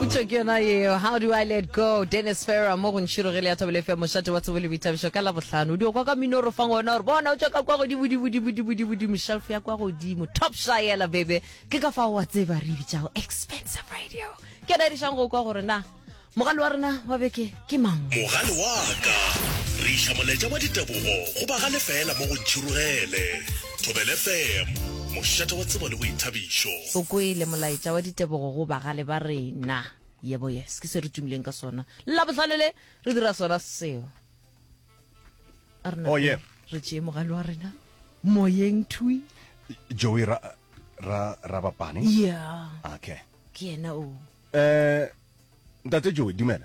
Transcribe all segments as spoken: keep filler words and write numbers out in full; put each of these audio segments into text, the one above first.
How do I let go? Dennis Ferrer mo go ntshirogele ya Thobela F M moshate wa tsebole boithabiso ka la bohlano di kwa ka minoro fa ngona re bona o tshaka kwa go di budi budi budi budi budi mishelf ya kwa go di mo top shayela bebe ke ka fa wa tseba re bitsa expensive radio ke na di shango kwa gore na mogalo wa rena wa beke ke mang mogalo wa ka re shamoletsa wa ditebogo go ba ga lefela mo go ntshirogele Thobela F M moshate wa tsebole boithabiso o koile molaitsa wa ditebogo go ba ga le ba rena yebo yes ke se re tumileng ka sona la bohlalele re dira sona seo oh yeah re tšee mogalo wa rena moyeng thui Joey ra ra Rabapane yeah okay ke ena o eh ntate Joey dumela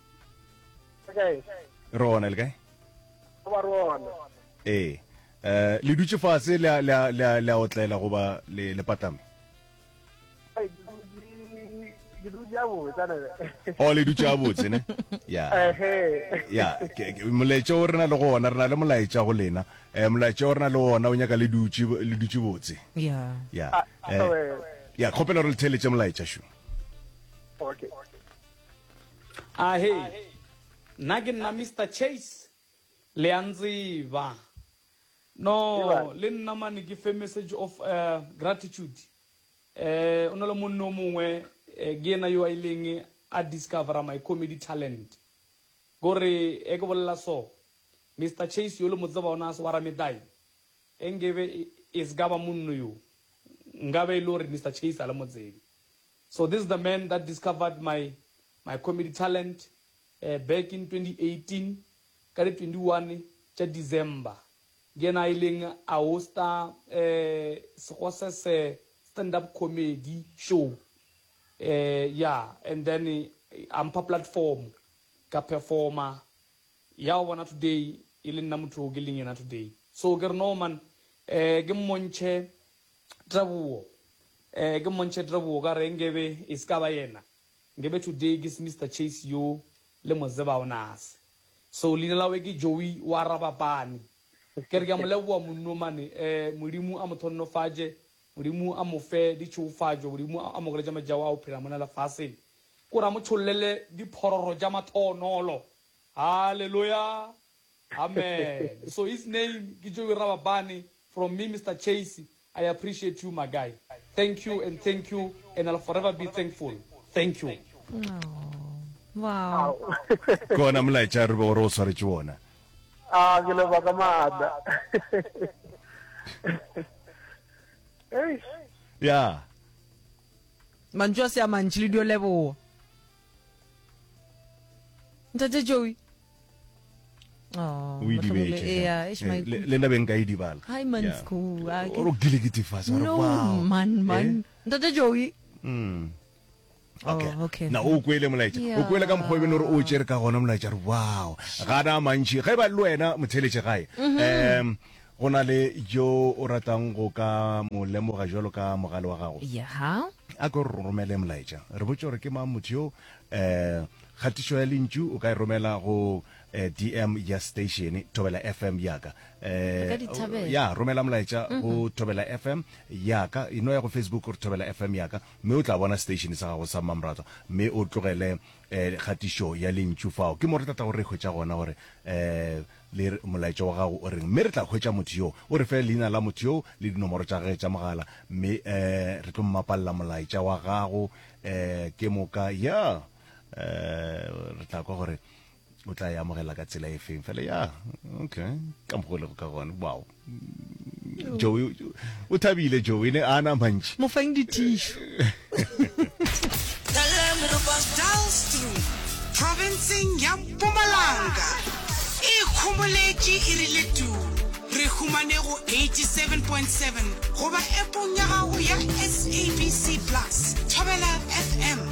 okay rona le kae ba rona eh eh le dutse fase la la la la otlela go ba le le patame ai di du ja bo tsana o le dutse a botse ne ya eh ya molaetsa o rena le gona rena le molaetsa go lena eh molaetsa o rena le gona o nyaka le dutse le dutse botse yeah ya eh ya khopela re le theletse molaetsa shu okay ah hey nage na Mister Chase le anziva no le nna mane ke fe message of uh, gratitude eh ona le monno mongwe ke ena yo a ileng a discover my comedy talent gore e ke bolla so Mister Chase yo le motseba ona se wara medai engebe is gaba munno yo ngabe lo Mister Chase ala motsebi so this is the man that discovered my my comedy talent uh, back in twenty eighteen ka le twenty-one cha December gena ileng a hosta eh se se stand up comedy show eh yeah and then I'm pa platform ka performer ya wana today ile nna motho ke leng yena today so ke no man eh ke monche trabuo eh ke monche trabuo ka re ngebe iska ba yena ngebe today ke Mister Chase yo le mozeba onase so lina lawe ke Joey wa Rabapane ke re ga molebwa monno mane eh modimo a mothonno faje modimo a mofe di tšhofajo modimo a mo geleja majawa a o phela mona la fase ko ra mo tshollele di phororo ja mathonolo hallelujah amen so his name ke Joey Rabapane from me Mister Chase I appreciate you my guy thank you and thank you and I'll forever be thankful thank you oh wow kona molaetsa re bo ro sware tsona ah ke le ba ka mada eh ya manjwa se a mantšhi le dio lebo ntate Joey oh we debate yeah is my le nda benga idibala hi man school o giligiti fasa wow man man ntate Joey mm okay okay na o kwele molaetsa o kwele ka mkhwebe no re o tsere ka gona molaetsa wow ga na mantši ge ba le wena motheletše gae em gona le jo o ratang go ka mo lemoga jalo ka mogale wa gago yeah a go romela molaetsa re botse gore ke mang motho yo eh khatiso ya lintšu o ka romela go D M ya station Thobela F M yaka eh ya romela molaetsa go Thobela F M yaka ino ya go Facebook go Thobela F M yaka me o tla bona station sa go sa Mamrato me o tlogele eh khatiso ya lintšu fao ke mo re tata go re khwetša gona gore eh le molaetsa wa gago o reng me re tla khwetša motho yo o re fe leina la motho yo le dinomoro tša ge tša mogala me eh re tlo mmapalla molaetsa wa gago eh ke moka ya eh re tla kwa gore o tla ya mogela ka tsela e feng fela ya okay ka mogole go ka gona wow Joey o thabile Joey ne ana mantši mo fang di tissue through province ya Mpumalanga e khumuletse e rile tu re humane go eighty-seven point seven go ba epong ya gago ya S A B C plus Thobela F M